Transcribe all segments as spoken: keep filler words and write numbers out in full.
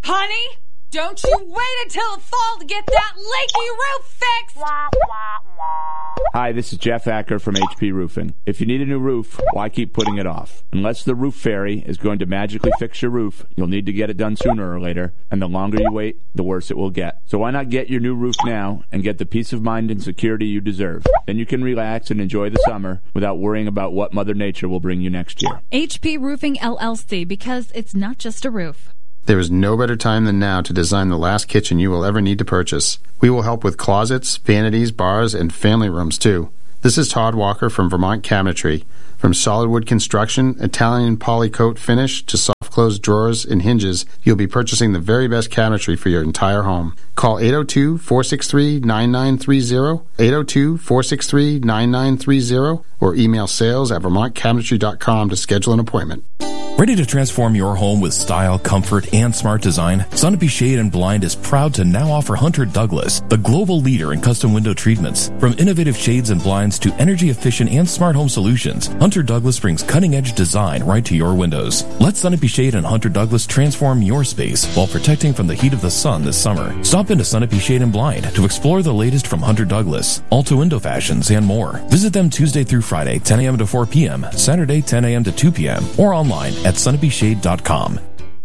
Honey, don't you wait until the fall to get that leaky roof fixed! Hi, this is Jeff Acker from H P Roofing. If you need a new roof, why keep putting it off? Unless the roof fairy is going to magically fix your roof, you'll need to get it done sooner or later, and the longer you wait, the worse it will get. So why not get your new roof now and get the peace of mind and security you deserve? Then you can relax and enjoy the summer without worrying about what Mother Nature will bring you next year. H P Roofing L L C, because it's not just a roof. There is no better time than now to design the last kitchen you will ever need to purchase. We will help with closets, vanities, bars, and family rooms, too. This is Todd Walker from Vermont Cabinetry. From solid wood construction, Italian polycoat finish, to soft-close drawers and hinges, you'll be purchasing the very best cabinetry for your entire home. Call eight oh two, four six three, nine nine three zero, eight oh two, four six three, nine nine three zero, or email sales at vermont cabinetry dot com to schedule an appointment. Ready to transform your home with style, comfort, and smart design? Sunapee Shade and Blind is proud to now offer Hunter Douglas, the global leader in custom window treatments. From innovative shades and blinds to energy-efficient and smart home solutions, Hunter Douglas brings cutting-edge design right to your windows. Let Sunapee Shade and Hunter Douglas transform your space while protecting from the heat of the sun this summer. Stop into Sunapee Shade and Blind to explore the latest from Hunter Douglas, Alta Window Fashions, and more. Visit them Tuesday through Friday, ten a.m. to four p.m., Saturday, ten a.m. to two p.m., or online at sunapee shade dot com.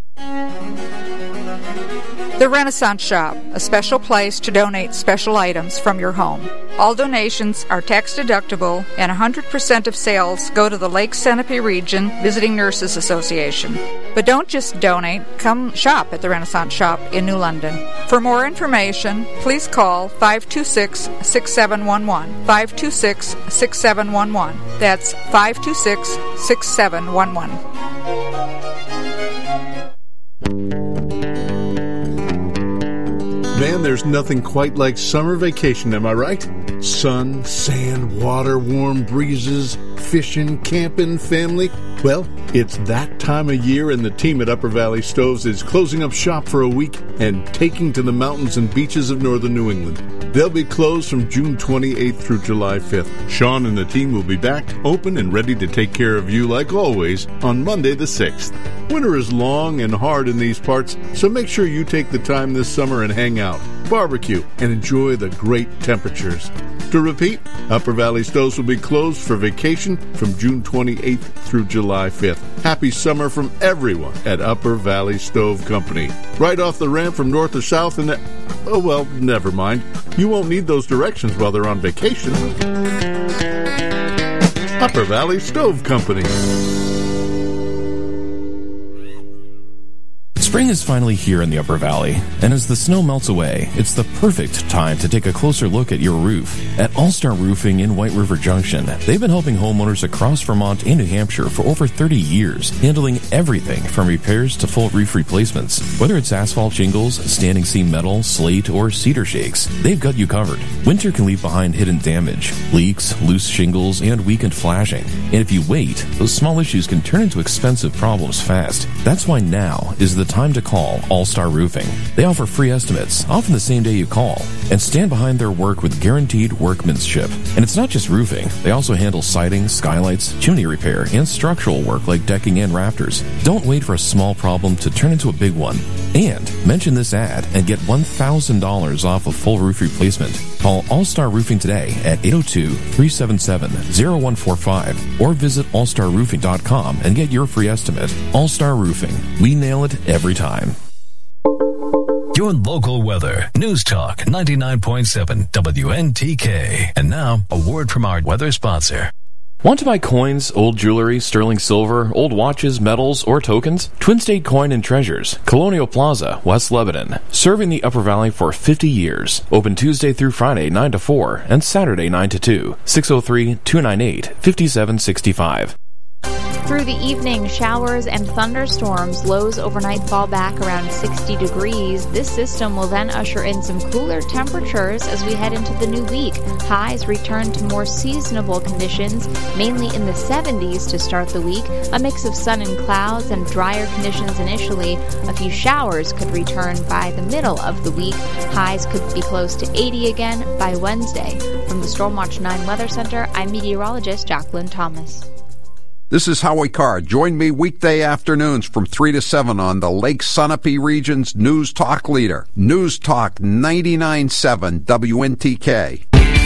The Renaissance Shop, a special place to donate special items from your home. All donations are tax deductible, and one hundred percent of sales go to the Lake Sunapee Region Visiting Nurses Association. But don't just donate, come shop at the Renaissance Shop in New London. For more information, please call five two six, six seven one one, five two six, six seven one one. That's five two six, six seven one one. Man, there's nothing quite like summer vacation, am I right? Sun, sand, water, warm breezes, fishing, camping, family. Well, it's that time of year, and the team at Upper Valley Stoves is closing up shop for a week and taking to the mountains and beaches of northern New England. They'll be closed from June twenty-eighth through July fifth. Sean and the team will be back, open and ready to take care of you like always on Monday the sixth. Winter is long and hard in these parts, so make sure you take the time this summer and hang out, barbecue, and enjoy the great temperatures. To repeat, Upper Valley Stoves will be closed for vacation from June twenty-eighth through July fifth. Happy summer from everyone at Upper Valley Stove Company. Right off the ramp from north to south and... The, oh, well, never mind. You won't need those directions while they're on vacation. Upper Valley Stove Company. Spring is finally here in the Upper Valley, and as the snow melts away, it's the perfect time to take a closer look at your roof. At All-Star Roofing in White River Junction, they've been helping homeowners across Vermont and New Hampshire for over thirty years, handling everything from repairs to full roof replacements. Whether it's asphalt shingles, standing seam metal, slate, or cedar shakes, they've got you covered. Winter can leave behind hidden damage, leaks, loose shingles, and weakened flashing. And if you wait, those small issues can turn into expensive problems fast. That's why now is the time to call All-Star Roofing. They offer free estimates, often the same day you call, and stand behind their work with guaranteed workmanship. And it's not just roofing. They also handle siding, skylights, chimney repair, and structural work like decking and rafters. Don't wait for a small problem to turn into a big one. And mention this ad and get one thousand dollars off a full roof replacement. Call All-Star Roofing today at eight oh two, three seven seven, oh one four five or visit all star roofing dot com and get your free estimate. All-Star Roofing. We nail it every time. Your local weather. News Talk ninety-nine point seven W N T K. And now, a word from our weather sponsor. Want to buy coins, old jewelry, sterling silver, old watches, medals, or tokens? Twin State Coin and Treasures, Colonial Plaza, West Lebanon. Serving the Upper Valley for fifty years. Open Tuesday through Friday, nine to four, and Saturday, nine to two. six oh three, two nine eight, five seven six five. Through the evening, showers and thunderstorms. Lows overnight fall back around sixty degrees. This system will then usher in some cooler temperatures as we head into the new week. Highs return to more seasonable conditions, mainly in the seventies to start the week. A mix of sun and clouds and drier conditions initially. A few showers could return by the middle of the week. Highs could be close to eighty again by Wednesday. From the Stormwatch nine Weather Center, I'm meteorologist Jacqueline Thomas. This is Howie Carr. Join me weekday afternoons from three to seven on the Lake Sunapee region's News Talk leader. News Talk ninety-nine point seven W N T K.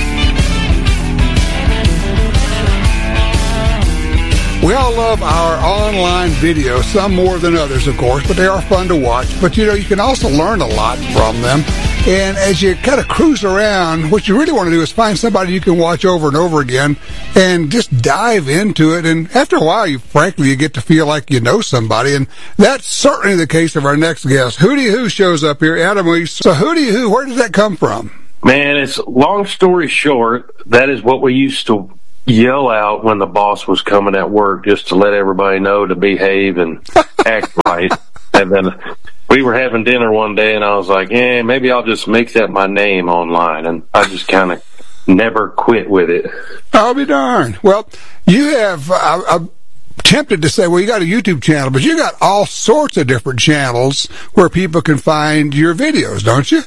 We all love our online videos, some more than others, of course, but they are fun to watch. But, you know, you can also learn a lot from them. And as you kind of cruise around, what you really want to do is find somebody you can watch over and over again and just dive into it. And after a while, you frankly, you get to feel like you know somebody. And that's certainly the case of our next guest. Hootie Who shows up here, Adam Weiss. So Hootie Who, where did that come from? Man, it's long story short, that is what we used to yell out when the boss was coming at work, just to let everybody know to behave and act right. And then we were having dinner one day, and I was like, eh, maybe I'll just make that my name online. And I just kind of never quit with it. I'll be darned. Well, you have, I, I'm tempted to say, well, you got a YouTube channel, but you got all sorts of different channels where people can find your videos, don't you?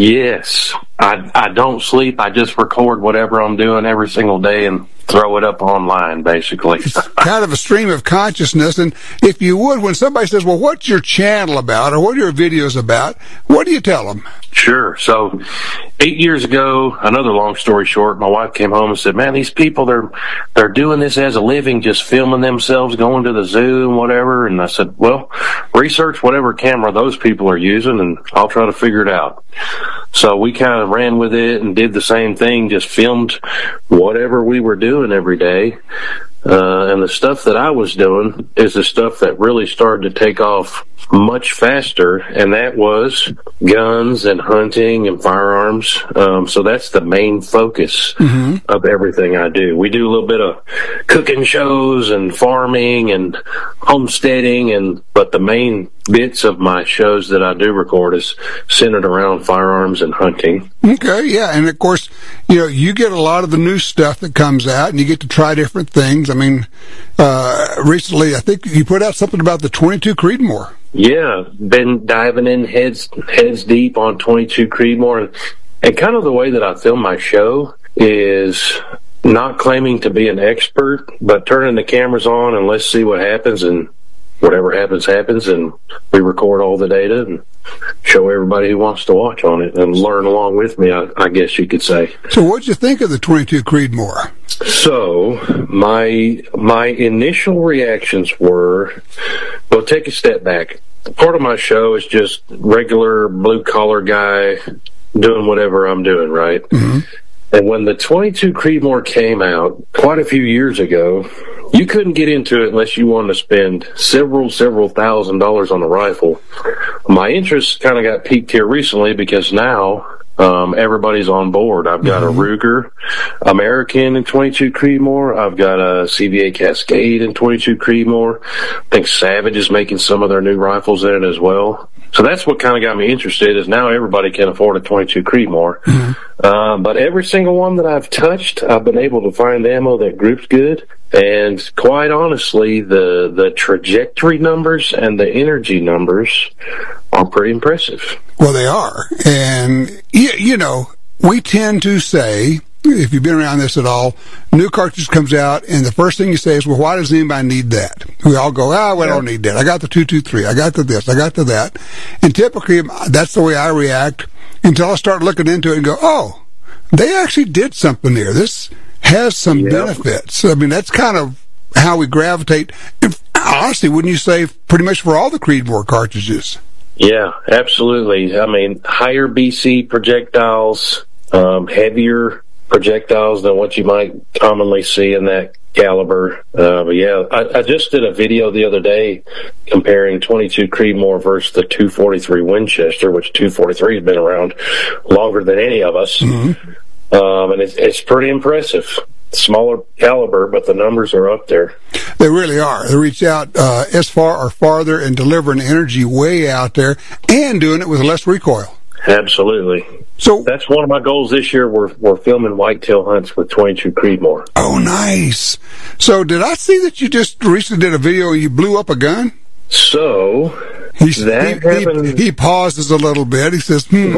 Yes. I, I don't sleep. I just record whatever I'm doing every single day and throw it up online, basically. It's kind of a stream of consciousness. And if you would, when somebody says, well, what's your channel about or what are your videos about, what do you tell them? Sure. So eight years ago, another long story short, my wife came home and said, man, these people, they're they're doing this as a living, just filming themselves, going to the zoo and whatever. And I said, well, research whatever camera those people are using, and I'll try to figure it out. So we kind of ran with it and did the same thing, just filmed whatever we were doing every day. Uh, and the stuff that I was doing is the stuff that really started to take off much faster, and that was guns and hunting and firearms. Um, so that's the main focus mm-hmm. of everything I do. We do a little bit of cooking shows and farming and homesteading, and but the main bits of my shows that I do record is centered around firearms and hunting. Okay, yeah, and of course, you know, you get a lot of the new stuff that comes out, and you get to try different things. I mean, uh, recently, I think you put out something about the twenty-two Creedmoor. Yeah, been diving in heads heads deep on twenty-two Creedmoor, and, and kind of the way that I film my show is not claiming to be an expert, but turning the cameras on and let's see what happens, and whatever happens, happens, and we record all the data and show everybody who wants to watch on it and learn along with me, I, I guess you could say. So what'd you think of the twenty-two Creedmoor? So my my initial reactions were, well, take a step back. Part of my show is just regular blue-collar guy doing whatever I'm doing, right? Mm-hmm. And when the twenty-two Creedmoor came out quite a few years ago, you couldn't get into it unless you wanted to spend several, several thousand dollars on a rifle. My interest kind of got piqued here recently because now um, everybody's on board. I've got mm-hmm. a Ruger American in twenty-two Creedmoor. I've got a C V A Cascade in twenty-two Creedmoor. I think Savage is making some of their new rifles in it as well. So that's what kind of got me interested, is now everybody can afford a twenty-two Creedmoor. Mm-hmm. Um, but every single one that I've touched, I've been able to find ammo that groups good. And quite honestly, the, the trajectory numbers and the energy numbers are pretty impressive. Well, they are. And, you, you know, we tend to say, if you've been around this at all, new cartridge comes out, and the first thing you say is, well, why does anybody need that? We all go, ah, well, I don't need that. I got the two two three. I got the this. I got the that. And typically, that's the way I react until I start looking into it and go, oh, they actually did something here. This has some yep. benefits. I mean, that's kind of how we gravitate. And honestly, wouldn't you say pretty much for all the Creedmoor cartridges? Yeah, absolutely. I mean, higher B C projectiles, um, heavier projectiles than what you might commonly see in that caliber. Uh, but yeah, I, I just did a video the other day comparing twenty-two Creedmoor versus the two forty-three Winchester, which two forty-three has been around longer than any of us. Mm-hmm. Um, and it's, it's pretty impressive. Smaller caliber, but the numbers are up there. They really are. They reach out uh, as far or farther and delivering energy way out there and doing it with less recoil. Absolutely. So that's one of my goals this year. We're we're filming whitetail hunts with twenty-two Creedmoor. Oh, nice. So did I see that you just recently did a video and you blew up a gun? So he, he, he, he pauses a little bit. He says, hmm.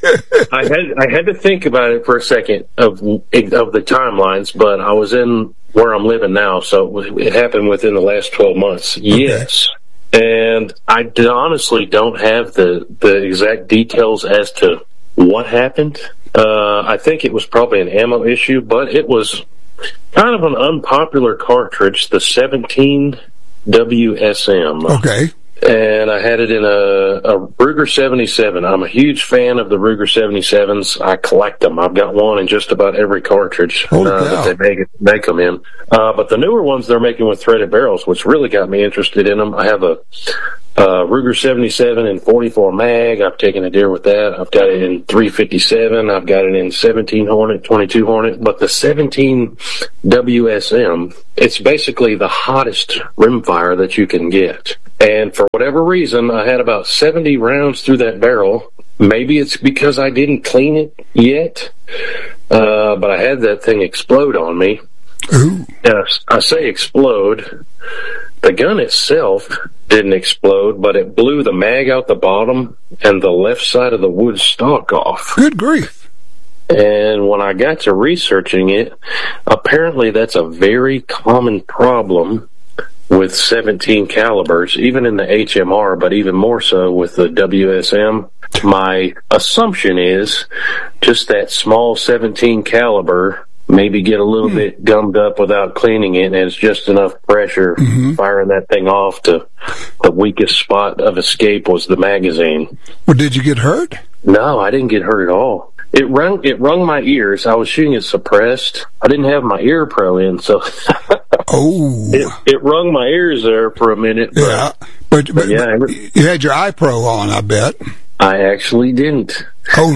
I had I had to think about it for a second of of the timelines, but I was in where I'm living now. So it happened within the last twelve months. Okay. Yes. And I d- honestly don't have the, the exact details as to what happened. Uh, I think it was probably an ammo issue, but it was kind of an unpopular cartridge, the seventeen W S M. Okay. And I had it in a, a Ruger seventy-seven. I'm a huge fan of the Ruger seventy-sevens. I collect them. I've got one in just about every cartridge uh, that they make, make them in. Uh, but the newer ones they're making with threaded barrels, which really got me interested in them. I have a uh, Ruger seventy-seven in forty-four mag. I've taken a deer with that. I've got it in three fifty-seven. I've got it in seventeen Hornet, twenty-two Hornet. But the seventeen W S M, it's basically the hottest rimfire that you can get. And for whatever reason, I had about seventy rounds through that barrel. Maybe it's because I didn't clean it yet, uh, but I had that thing explode on me. Ooh. Uh, I say explode. The gun itself didn't explode, but it blew the mag out the bottom and the left side of the wood stock off. Good grief. And when I got to researching it, apparently that's a very common problem with seventeen calibers, even in the H M R, but even more so with the W S M. My assumption is just that small seventeen caliber maybe get a little mm. bit gummed up without cleaning it, and it's just enough pressure mm-hmm. firing that thing off to the weakest spot of escape was the magazine. Well, did you get hurt? No, I didn't get hurt at all. It rung, it rung my ears. I was shooting it suppressed. I didn't have my ear pro in, so oh, it, it rung my ears there for a minute. But, yeah, but, but, but yeah, but you had your iPro on, I bet. I actually didn't. Oh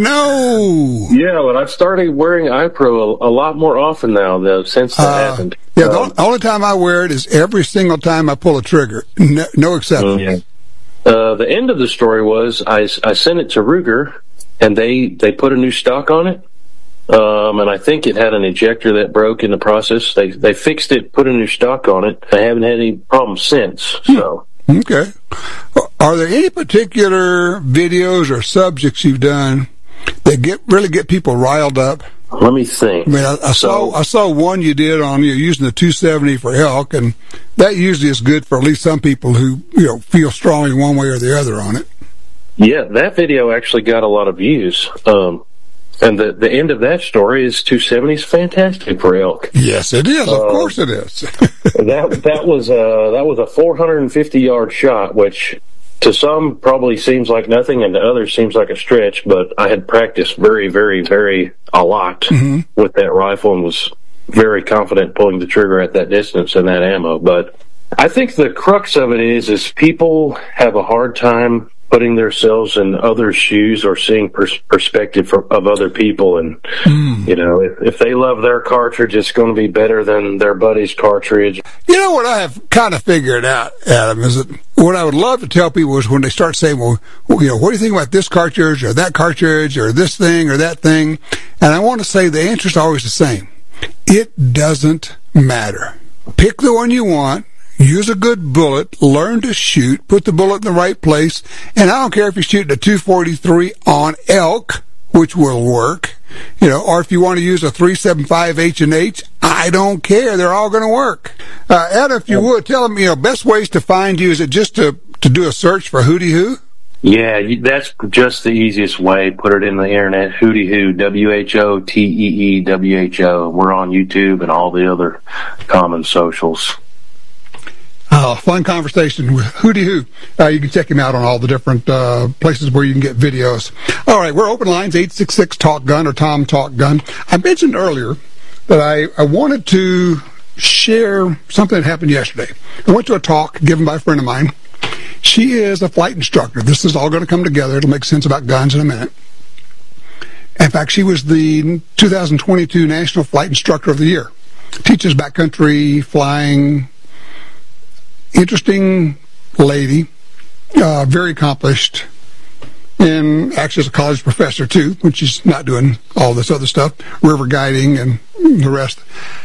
no! Yeah, but I've started wearing iPro a, a lot more often now, though, since that uh, happened. Yeah, um, the only time I wear it is every single time I pull a trigger. No, no exceptions. Yeah. Uh, the end of the story was I, I sent it to Ruger, and they, they put a new stock on it. Um, and I think it had an ejector that broke in the process. They they fixed it, put a new stock on it. I haven't had any problems since. So. Okay. Are there any particular videos or subjects you've done that get really get people riled up? Let me think. I mean, I, I so, saw I saw one you did on you know, using the two seventy for elk, and that usually is good for at least some people who you know feel strongly one way or the other on it. Yeah, that video actually got a lot of views. Um, and the the end of that story is two seventy is fantastic for elk. Yes, it is. Of uh, course, it is. that that was a that was a four hundred fifty yard shot, which to some probably seems like nothing, and to others seems like a stretch. But I had practiced very, very, very a lot mm-hmm. with that rifle, and was very confident pulling the trigger at that distance and that ammo. But I think the crux of it is is people have a hard time putting themselves in others' shoes or seeing pers- perspective for, of other people. And, mm. you know, if, if they love their cartridge, it's going to be better than their buddy's cartridge. You know what I have kind of figured out, Adam, is that what I would love to tell people is when they start saying, well, well, you know, what do you think about this cartridge or that cartridge or this thing or that thing? And I want to say the answer is always the same. It doesn't matter. Pick the one you want. Use a good bullet, learn to shoot, put the bullet in the right place, and I don't care if you're shooting a two forty-three on elk, which will work, you know, or if you want to use a three seventy-five H and H, I don't care. They're all going to work. Uh, Ed, if you would, tell them, you know, best ways to find you. Is it just to, to do a search for Hootie Who? Yeah, that's just the easiest way. Put it in the internet, Hootie Who, W H O T E E W H O. We're on YouTube and all the other common socials. Uh, fun conversation with Hootie Who. Uh, you can check him out on all the different uh, places where you can get videos. All right, we're open lines, eight six six talk gun or Tom Talk Gun. I mentioned earlier that I, I wanted to share something that happened yesterday. I went to a talk given by a friend of mine. She is a flight instructor. This is all going to come together. It'll make sense about guns in a minute. In fact, she was the two thousand twenty-two National Flight Instructor of the Year. Teaches backcountry flying. Interesting lady, uh, very accomplished, and actually is a college professor too, when she's not doing all this other stuff, river guiding and the rest.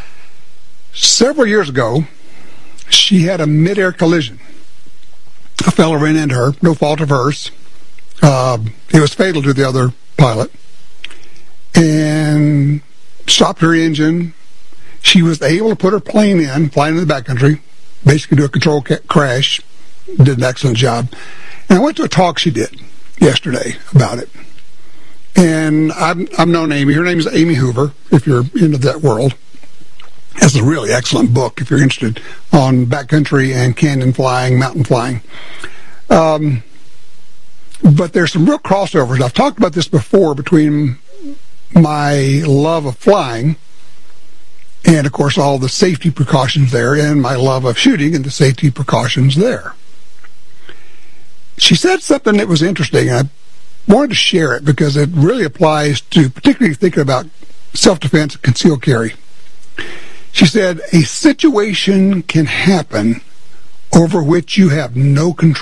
Several years ago, she had a mid-air collision. A fellow ran into her, no fault of hers. Uh, it was fatal to the other pilot, and stopped her engine, She was able to put her plane in, flying in the backcountry, basically do a control ca- crash. Did an excellent job. And I went to a talk she did yesterday about it. And I've, I've known Amy. Her name is Amy Hoover, if you're into that world. It's a really excellent book if you're interested on backcountry and canyon flying, mountain flying. Um, but there's some real crossovers. I've talked about this before between my love of flying and, of course, all the safety precautions there, and my love of shooting and the safety precautions there. She said something that was interesting, and I wanted to share it because it really applies to particularly thinking about self-defense and concealed carry. She said, a situation can happen over which you have no control.